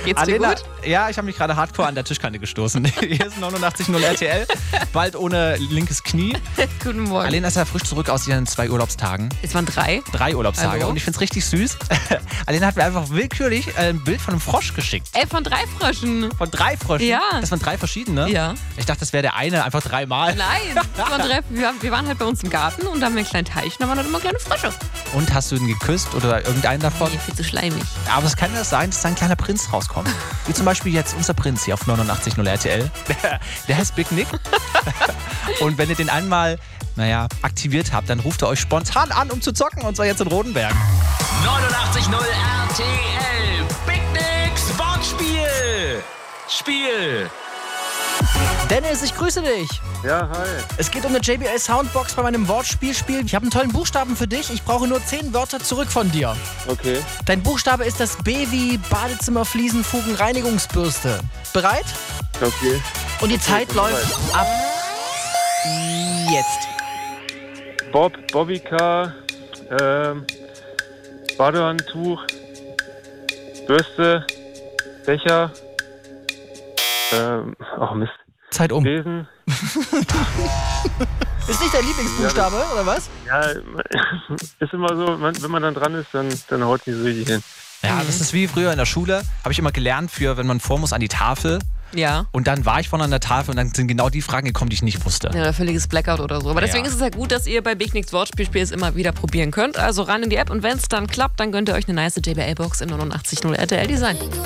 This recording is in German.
Geht's dir Alena, gut? ja, ich habe mich gerade hardcore an der Tischkante gestoßen. Hier ist 89.0 RTL, bald ohne linkes Knie. Guten Morgen. Alena ist ja frisch zurück aus ihren 2 Urlaubstagen. Es waren 3. 3 Urlaubstage Also? und ich find's richtig süß. Alena hat mir einfach willkürlich ein Bild von einem Frosch geschickt. Von 3 Fröschen. Von 3 Fröschen? Ja. Das waren 3 verschiedene? Ja. Ich dachte, das wäre der eine, einfach 3-mal. Nein, es waren 3. Wir waren halt bei uns im Garten und da haben wir einen kleinen Teich und da waren halt immer kleine Frösche. Und hast du ihn geküsst oder irgendeinen davon? Nee, viel zu schleimig. Aber es kann ja sein, dass da ein kleiner Prinz rauskommt. Wie zum Beispiel jetzt unser Prinz hier auf 89.0 RTL. Der heißt Big Nick. Und wenn ihr den einmal, aktiviert habt, dann ruft er euch spontan an, um zu zocken. Und zwar jetzt in Rodenberg. 89.0 RTL. Big Nicks Wortspiel. Spiel. Dennis, ich grüße dich. Ja, hi. Es geht um eine JBL Soundbox bei meinem Wortspielspiel. Ich habe einen tollen Buchstaben für dich. Ich brauche nur 10 Wörter zurück von dir. Okay. Dein Buchstabe ist das B wie Badezimmer, Fliesen, Fugen, Reinigungsbürste. Bereit? Okay. Und die Zeit bin läuft ab jetzt. Bob, Bobbycar, Badehandtuch, Bürste, Becher, Mist. Zeit um. Besen. Ist nicht dein Lieblingsbuchstabe, oder was? Ja, ist immer so, wenn man dann dran ist, dann haut die so richtig hin. Ja, das ist wie früher in der Schule. Habe ich immer gelernt, wenn man vor muss an die Tafel. Ja. Und dann war ich vorne an der Tafel und dann sind genau die Fragen gekommen, die ich nicht wusste. Ja, völliges Blackout oder so. Aber deswegen ist es ja gut, dass ihr bei Big Nicks Wortspiel immer wieder probieren könnt. Also ran in die App und wenn es dann klappt, dann gönnt ihr euch eine nice JBL-Box in 89.0 RTL Design.